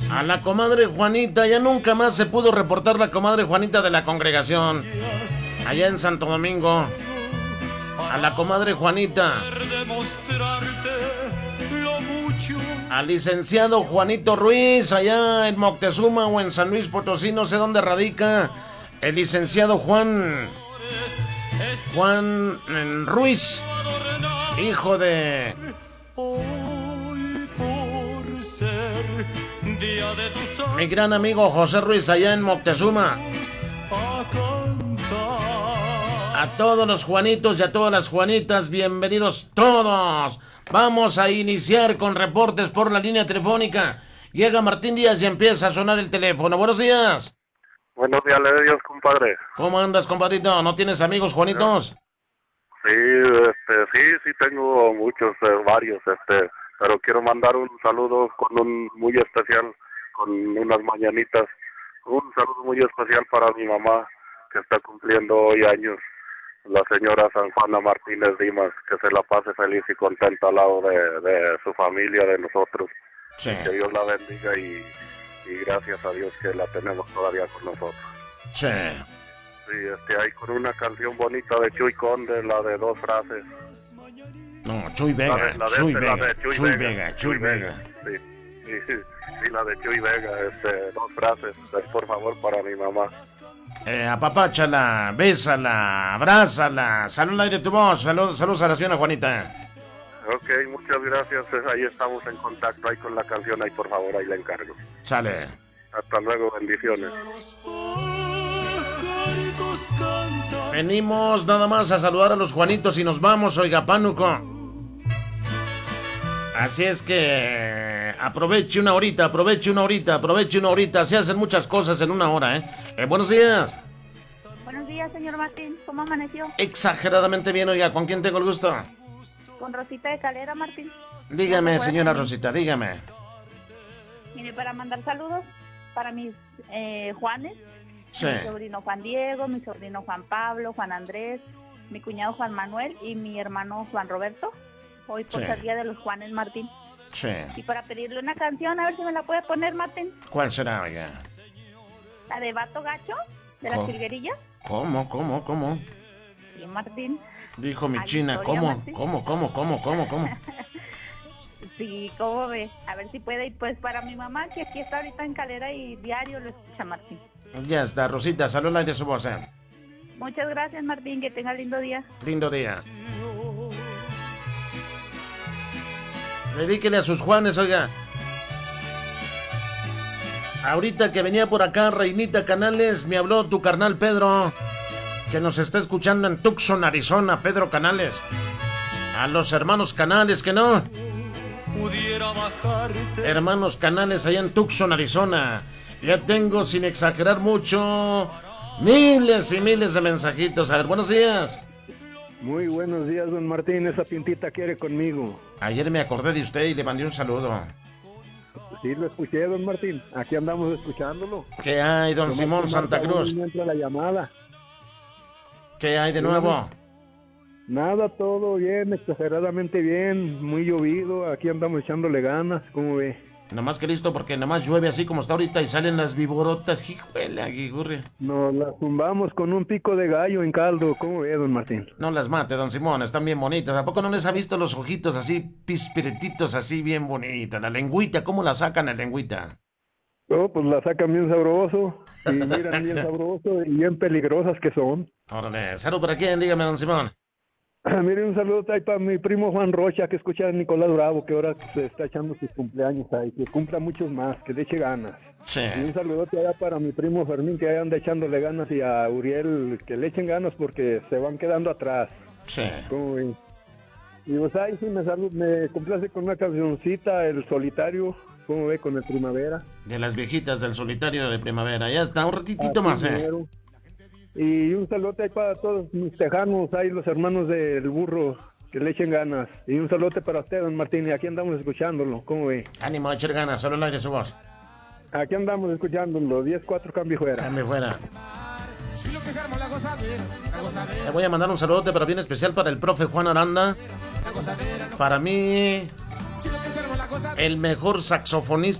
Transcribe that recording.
A la comadre Juanita, ya nunca más se pudo reportar la comadre Juanita de la congregación. Allá en Santo Domingo. A la comadre Juanita. Al licenciado Juanito Ruiz, allá en Moctezuma o en San Luis Potosí, no sé dónde radica. El licenciado Juan Ruiz, hijo de... mi gran amigo José Ruiz, allá en Moctezuma. A todos los Juanitos y a todas las Juanitas, bienvenidos todos. Vamos a iniciar con reportes por la línea telefónica. Llega Martín Díaz y empieza a sonar el teléfono. Buenos días. Buenos días, le doy Dios, compadre. ¿Cómo andas, compadrito? ¿No tienes amigos, Juanitos? Sí, sí tengo muchos, varios, pero quiero mandar un saludo con un muy especial, con unas mañanitas. Un saludo muy especial para mi mamá, que está cumpliendo hoy años. La señora San Juana Martínez Dimas, que se la pase feliz y contenta al lado de su familia, de nosotros. Sí. Que Dios la bendiga y gracias a Dios que la tenemos todavía con nosotros. Sí. Sí, hay con una canción bonita de Chuy Conde, la de dos frases. No, Chuy Vega, Chuy Vega. Sí, la de Chuy Vega, dos frases, por favor, para mi mamá. Apapáchala, bésala, abrázala. Salud al aire tu voz. Saludos a la señora Juanita. Ok, muchas gracias. Ahí estamos en contacto, ahí con la canción, ahí por favor, ahí la encargo. Sale. Hasta luego, bendiciones. Venimos nada más a saludar a los Juanitos y nos vamos, oiga, Pánuco. Así es que aproveche una horita. Se hacen muchas cosas en una hora, ¿eh? Buenos días. Buenos días, señor Martín. ¿Cómo amaneció? Exageradamente bien, oiga. ¿Con quién tengo el gusto? Con Rosita de Calera, Martín. Dígame, señora Rosita, dígame. Mire, para mandar saludos para mis Juanes. Sí. Mi sobrino Juan Diego, mi sobrino Juan Pablo, Juan Andrés, mi cuñado Juan Manuel y mi hermano Juan Roberto. Hoy por ser día de los Juanes, Martín. Sí. Y para pedirle una canción, a ver si me la puede poner, Martín. ¿Cuál será, oiga? La de Vato Gacho, de las Jilguerillas. ¿Cómo? Sí, Martín. Dijo mi Ay, china, Victoria, ¿cómo? Martín. ¿Cómo? Sí, ¿cómo ve? A ver si puede. Y pues para mi mamá, que aquí está ahorita en Calera y diario lo escucha, Martín. Ya está, Rosita, salud al aire su voz, ¿eh? Muchas gracias, Martín, que tenga lindo día. Lindo día. Dedíquele a sus Juanes, oiga. Ahorita que venía por acá, Reinita Canales, me habló tu carnal Pedro, que nos está escuchando en Tucson, Arizona, Pedro Canales. A los hermanos Canales, que no. Hermanos Canales allá en Tucson, Arizona. Ya tengo, sin exagerar mucho, miles y miles de mensajitos. A ver, buenos días. Muy buenos días, don Martín. Esa pintita quiere conmigo. Ayer me acordé de usted y le mandé un saludo. Sí, lo escuché, don Martín. Aquí andamos escuchándolo. ¿Qué hay, don Simón Santa Cruz? Entra la llamada. ¿Qué hay de nuevo? Nada, todo bien, exageradamente bien. Muy llovido. Aquí andamos echándole ganas. ¿Cómo ve? Nomás que listo, porque nomás llueve así como está ahorita y salen las viborotas. Híjole, aguigurri. Nos las zumbamos con un pico de gallo en caldo. ¿Cómo ve, don Martín? No las mate, don Simón, están bien bonitas. ¿A poco no les ha visto los ojitos así, pispiretitos así bien bonitas? La lengüita, ¿cómo la sacan la lengüita? No, pues la sacan bien sabroso. Y miran bien sabroso y bien peligrosas que son. Órale, salud para quién, dígame, don Simón. Mire, un saludo ahí para mi primo Juan Rocha, que escucha a Nicolás Bravo, que ahora se está echando sus cumpleaños ahí, que cumpla muchos más, que le eche ganas. Sí. Y un saludote allá para mi primo Fermín, que ahí anda echándole ganas, y a Uriel, que le echen ganas porque se van quedando atrás. Sí. ¿Cómo ven? Y pues ahí sí me complace con una cancioncita, El Solitario, ¿cómo ve? Con el Primavera. De las viejitas del Solitario de Primavera, ya está, un ratitito más, Primero. Y un saludote ahí para todos mis tejanos, ahí los hermanos del burro, que le echen ganas. Y un saludote para usted, don Martín, y aquí andamos escuchándolo, ¿cómo ve? Ánimo a echar ganas, solo el aire su voz. Aquí andamos escuchándolo, 10-4, cambio fuera. Cambio fuera. Le voy a mandar un saludote, pero bien especial para el profe Juan Aranda. Para mí, el mejor saxofonista